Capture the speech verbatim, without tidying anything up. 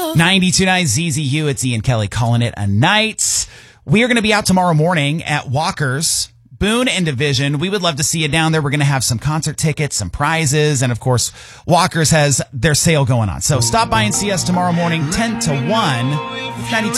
ninety-two point nine Z Z U, it's Ian Kelly calling it a night. We are going to be out tomorrow morning at Walker's, Boone and Division. We would love to see you down there. We're going to have some concert tickets, some prizes, and of course, Walker's has their sale going on. So stop by and see us tomorrow morning, ten to one, ninety-two.